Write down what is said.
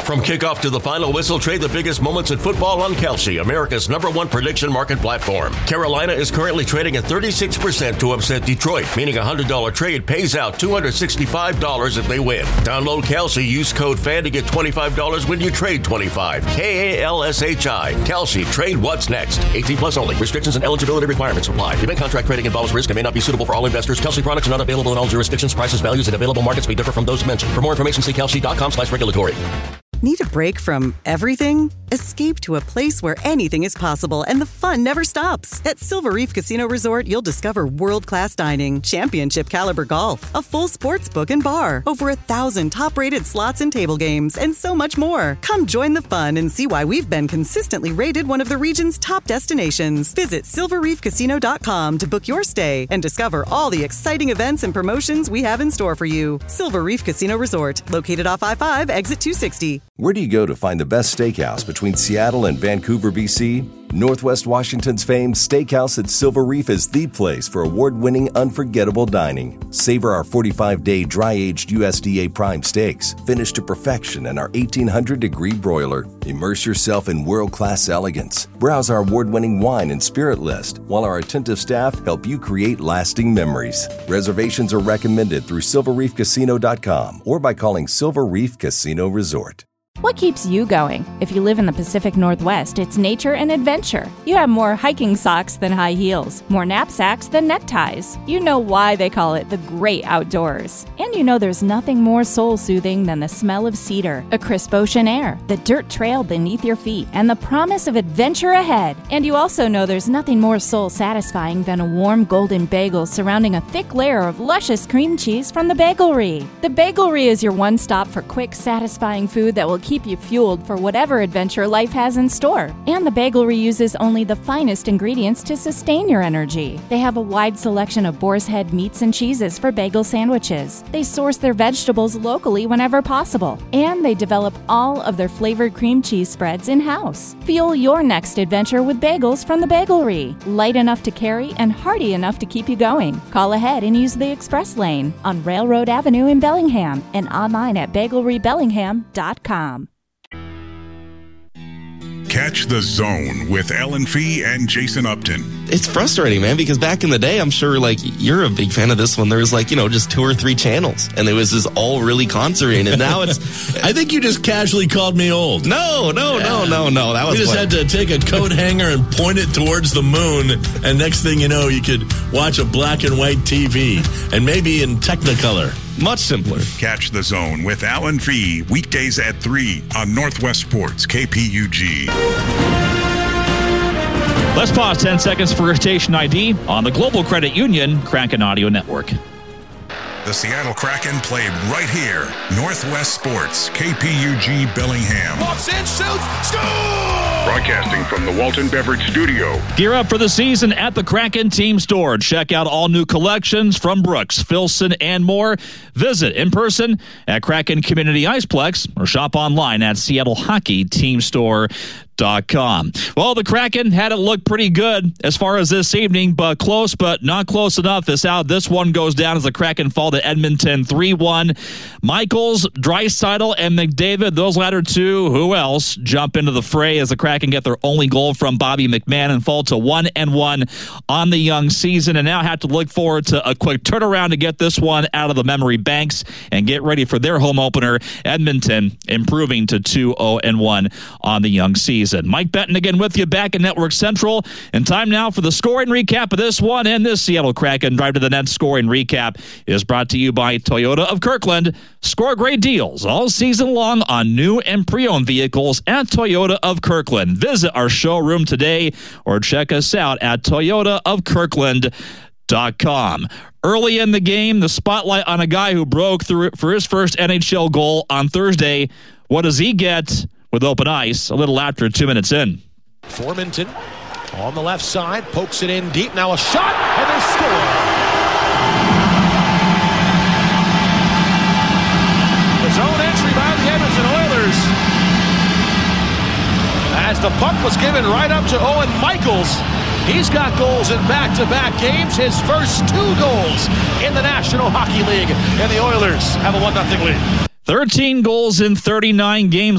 From kickoff to the final whistle, trade the biggest moments in football on Kalshi, America's #1 prediction market platform. Carolina is currently trading at 36% to upset Detroit, meaning a $100 trade pays out $265 if they win. Download Kalshi, use code FAN to get $25 when you trade $25. KALSHI. Kalshi. Trade what's next. 18 plus only. Restrictions and eligibility requirements apply. Event contract trading involves risk and may not be suitable for all investors. Kalshi products are not available in all jurisdictions. Prices, values, and available markets may differ from those mentioned. For more information, see kalshi.com/regulatory. Need a break from everything? Escape to a place where anything is possible and the fun never stops. At Silver Reef Casino Resort, you'll discover world-class dining, championship-caliber golf, a full sports book and bar, over 1,000 top-rated slots and table games, and so much more. Come join the fun and see why we've been consistently rated one of the region's top destinations. Visit silverreefcasino.com to book your stay and discover all the exciting events and promotions we have in store for you. Silver Reef Casino Resort, located off I-5, exit 260. Where do you go to find the best steakhouse between Seattle and Vancouver, BC? Northwest Washington's famed Steakhouse at Silver Reef is the place for award-winning, unforgettable dining. Savor our 45-day dry-aged USDA prime steaks, finished to perfection in our 1,800-degree broiler. Immerse yourself in world-class elegance. Browse our award-winning wine and spirit list, while our attentive staff help you create lasting memories. Reservations are recommended through silverreefcasino.com or by calling Silver Reef Casino Resort. What keeps you going? If you live in the Pacific Northwest, it's nature and adventure. You have more hiking socks than high heels, more knapsacks than neckties. You know why they call it the great outdoors. And you know there's nothing more soul-soothing than the smell of cedar, a crisp ocean air, the dirt trail beneath your feet, and the promise of adventure ahead. And you also know there's nothing more soul-satisfying than a warm golden bagel surrounding a thick layer of luscious cream cheese from the Bagelry. The Bagelry is your one stop for quick, satisfying food that will keep you fueled for whatever adventure life has in store. And the Bagelry uses only the finest ingredients to sustain your energy. They have a wide selection of boar's head meats and cheeses for bagel sandwiches. They source their vegetables locally whenever possible. And they develop all of their flavored cream cheese spreads in-house. Fuel your next adventure with bagels from the Bagelry. Light enough to carry and hearty enough to keep you going. Call ahead and use the express lane on Railroad Avenue in Bellingham and online at bagelrybellingham.com. Catch the Zone with Ellen Fee and Jason Upton. It's frustrating, man, because back in the day, I'm sure, you're a big fan of this one. There was, just 2 or 3 channels, and it was just all really concentrated. Now it's... I think you just casually called me old. No. That was... You just had to take a coat hanger and point it towards the moon, and next thing you know, you could watch a black and white TV, and maybe in Technicolor. Much simpler. Catch the Zone with Alan Fee, weekdays at 3 on Northwest Sports, KPUG. Let's pause 10 seconds for station ID on the Global Credit Union Kraken Audio Network. The Seattle Kraken play right here. Northwest Sports, KPUG Bellingham. Walks in, shoots, score! Broadcasting from the Walton Beverage Studio. Gear up for the season at the Kraken Team Store. Check out all new collections from Brooks, Filson, and more. Visit in person at Kraken Community Iceplex or shop online at SeattleHockeyTeamStore.com. Well, the Kraken had it look pretty good as far as this evening, but close, but not close enough. This one goes down as the Kraken fall to Edmonton 3-1. Michaels, Draisaitl, and McDavid, those latter two, who else, jump into the fray as the Kraken get their only goal from Bobby McMahon and fall to 1-1 on the young season, and now have to look forward to a quick turnaround to get this one out of the memory banks and get ready for their home opener, Edmonton, improving to 2-0-1 on the young season. Mike Benton again with you back in Network Central. And time now for the scoring recap of this one. And this Seattle Kraken Drive to the Net scoring recap is brought to you by Toyota of Kirkland. Score great deals all season long on new and pre-owned vehicles at Toyota of Kirkland. Visit our showroom today or check us out at toyotaofkirkland.com. Early in the game, the spotlight on a guy who broke through for his first NHL goal on Thursday. What does he get? With open ice, a little after 2 minutes in. Formanton on the left side, pokes it in deep. Now a shot, and they score. The zone entry by the Edmonton Oilers. As the puck was given right up to Owen Michaels. He's got goals in back-to-back games, his first 2 goals in the National Hockey League. And the Oilers have a 1-0 lead. 13 goals in 39 games.